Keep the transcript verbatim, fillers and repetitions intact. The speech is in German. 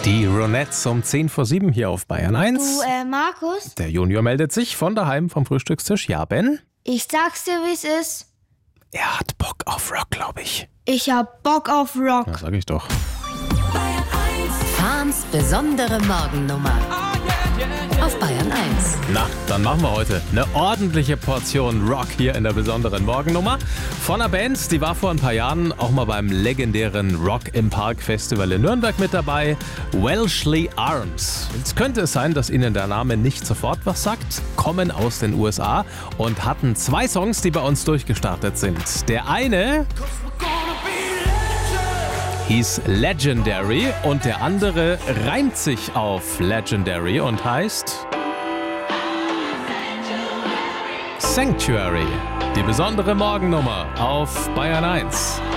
Die Ronettes um zehn vor sieben hier auf Bayern eins. Du, äh, Markus? Der Junior meldet sich von daheim vom Frühstückstisch. Ja, Ben? Ich sag's dir, wie's ist. Er hat Bock auf Rock, glaube ich. Ich hab Bock auf Rock. Ja, sag ich doch. Fahns besondere Morgennummer auf Bayern eins. Na, dann machen wir heute eine ordentliche Portion Rock hier in der besonderen Morgennummer. Von einer Band, die war vor ein paar Jahren auch mal beim legendären Rock im Park Festival in Nürnberg mit dabei. Welshly Arms. Jetzt könnte es sein, dass Ihnen der Name nicht sofort was sagt. Kommen aus den U S A und hatten zwei Songs, die bei uns durchgestartet sind. Der eine hieß Legendary und der andere reimt sich auf Legendary und heißt Sanctuary. Die besondere Morgennummer auf Bayern eins.